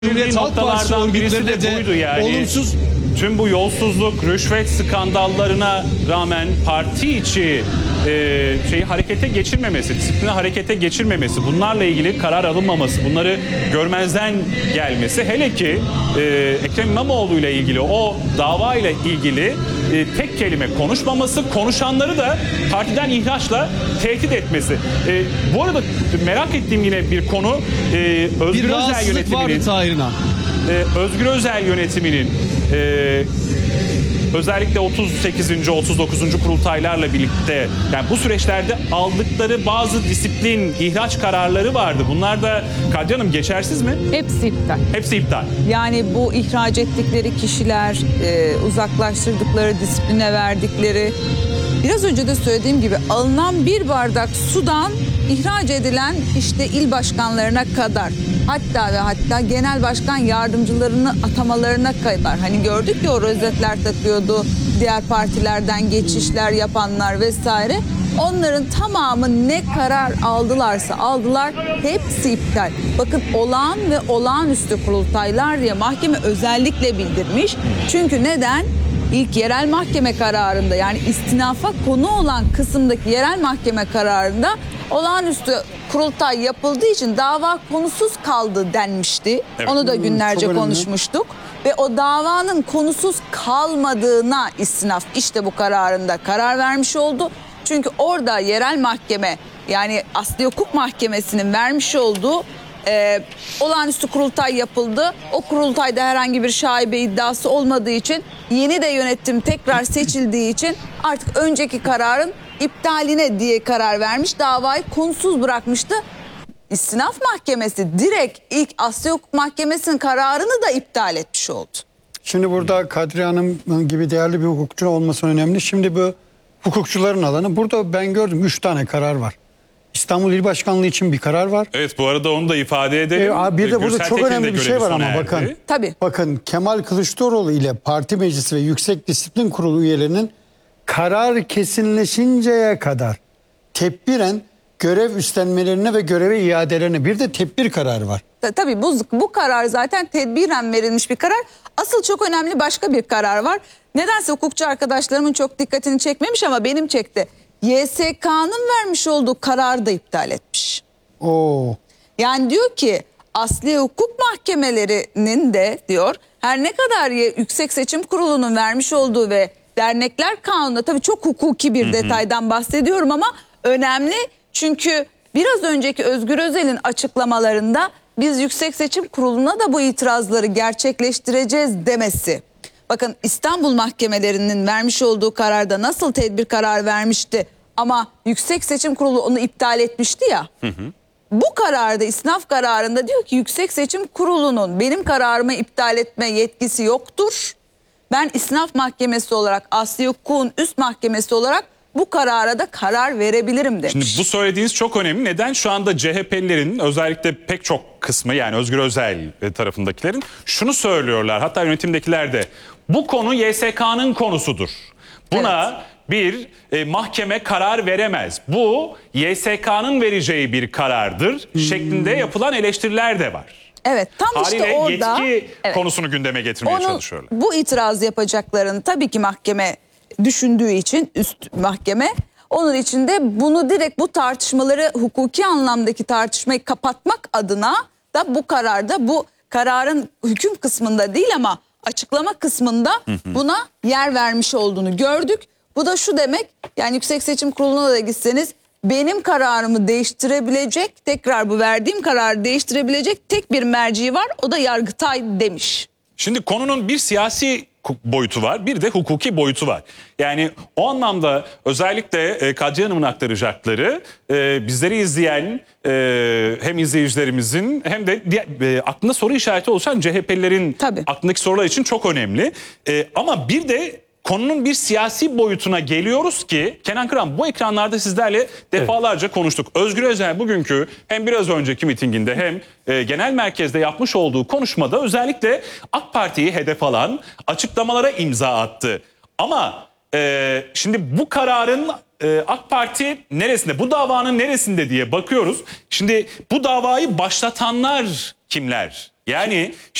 Cumhuriyet Halk Partisi noktalardan birisi de örgütlerine buydu de yani. olumsuz. Tüm bu yolsuzluk, rüşvet skandallarına rağmen parti içi şeyi harekete geçirmemesi, disiplini harekete geçirmemesi, bunlarla ilgili karar alınmaması, bunları görmezden gelmesi, hele ki Ekrem İmamoğlu ile ilgili o dava ile ilgili tek kelime konuşmaması, konuşanları da partiden ihraçla tehdit etmesi. Bu arada merak ettiğim yine bir konu, Özgür Bir Özel rahatsızlık vardı yönetiminin, Tahir İnan. Özgür Özel yönetiminin özellikle 38. 39. kurultaylarla birlikte, yani bu süreçlerde aldıkları bazı disiplin, ihraç kararları vardı. Bunlar da Kadriye Hanım geçersiz mi? Hepsi iptal. Hepsi iptal. Yani bu ihraç ettikleri kişiler, uzaklaştırdıkları, disipline verdikleri, biraz önce de söylediğim gibi alınan bir bardak sudan ihraç edilen işte il başkanlarına kadar, hatta ve hatta genel başkan yardımcılarını atamalarına kadar, hani gördük ya o rozetler takıyordu, diğer partilerden geçişler yapanlar vesaire, onların tamamı ne karar aldılarsa aldılar, hepsi iptal. Bakın olağan ve olağanüstü kurultaylar diye mahkeme özellikle bildirmiş. Çünkü neden? İlk yerel mahkeme kararında, yani istinafa konu olan kısımdaki yerel mahkeme kararında olağanüstü kurultay yapıldığı için dava konusuz kaldı denmişti. Evet. Onu da günlerce Çok önemli. konuşmuştuk. Ve o davanın konusuz kalmadığına istinaf işte bu kararında karar vermiş oldu. Çünkü orada yerel mahkeme, yani Asli Hukuk Mahkemesi'nin vermiş olduğu olağanüstü kurultay yapıldı. O kurultayda herhangi bir şaibe iddiası olmadığı için, yeni de yönetim tekrar seçildiği için artık önceki kararın iptaline diye karar vermiş. Davayı konusuz bırakmıştı. İstinaf Mahkemesi direkt ilk Asli Hukuk Mahkemesi'nin kararını da iptal etmiş oldu. Şimdi burada Kadriye Hanım gibi değerli bir hukukçu olması önemli. Şimdi bu hukukçuların alanı. Burada ben gördüm 3 tane karar var. İstanbul İl Başkanlığı için bir karar var. Evet, bu arada onu da ifade edelim. Bir de burada Gürsel çok Tekin'in de önemli bir şey görevi var sona ama erdi. bakın. Tabii. Bakın Kemal Kılıçdaroğlu ile Parti Meclisi ve Yüksek Disiplin Kurulu üyelerinin karar kesinleşinceye kadar tedbiren görev üstlenmelerine ve göreve iadelerine bir de tedbir kararı var. Tabii bu karar zaten tedbiren verilmiş bir karar. Asıl çok önemli başka bir karar var. Nedense hukukçu arkadaşlarımın çok dikkatini çekmemiş ama benim çekti. YSK'nın vermiş olduğu kararı da iptal etmiş. Oo. Yani diyor ki asli hukuk mahkemelerinin de diyor, her ne kadar Yüksek Seçim Kurulu'nun vermiş olduğu ve dernekler kanununda, tabii çok hukuki bir detaydan bahsediyorum ama önemli. Çünkü biraz önceki Özgür Özel'in açıklamalarında biz Yüksek Seçim Kurulu'na da bu itirazları gerçekleştireceğiz demesi. Bakın İstanbul mahkemelerinin vermiş olduğu kararda nasıl tedbir kararı vermişti ama Yüksek Seçim Kurulu onu iptal etmişti ya. Bu kararda, istinaf kararında diyor ki Yüksek Seçim Kurulu'nun benim kararımı iptal etme yetkisi yoktur. Ben istinaf mahkemesi olarak, asli hukukun üst mahkemesi olarak bu karara da karar verebilirim demiş. Şimdi bu söylediğiniz çok önemli. Neden? Şu anda CHP'lilerin özellikle pek çok kısmı, yani Özgür Özel tarafındakilerin şunu söylüyorlar. Hatta yönetimdekiler de bu konu YSK'nın konusudur. Buna bir mahkeme karar veremez. Bu YSK'nın vereceği bir karardır şeklinde yapılan eleştiriler de var. Evet, tam Haliyle işte orada yetki konusunu gündeme getirmeye çalışıyorlar. bu itiraz yapacaklarını tabii ki mahkeme düşündüğü için, üst mahkeme onun için de bunu direkt, bu tartışmaları, hukuki anlamdaki tartışmayı kapatmak adına da bu kararda, bu kararın hüküm kısmında değil ama açıklama kısmında buna yer vermiş olduğunu gördük. Bu da şu demek, yani Yüksek Seçim Kurulu'na da gitseniz benim kararımı değiştirebilecek, tekrar bu verdiğim kararı değiştirebilecek tek bir merci var, o da Yargıtay demiş. Şimdi konunun bir siyasi boyutu var, bir de hukuki boyutu var. Yani o anlamda özellikle Kadriye Hanım'ın aktaracakları bizleri izleyen hem izleyicilerimizin hem de aklında soru işareti oluşan CHP'lilerin aklındaki sorular için çok önemli. Ama bir de konunun bir siyasi boyutuna geliyoruz ki Kenan Kıran, bu ekranlarda sizlerle defalarca konuştuk. Özgür Özel bugünkü hem biraz önceki mitinginde hem genel merkezde yapmış olduğu konuşmada özellikle AK Parti'yi hedef alan açıklamalara imza attı. Ama şimdi bu kararın AK Parti neresinde, bu davanın neresinde diye bakıyoruz. Şimdi bu davayı başlatanlar kimler? Yani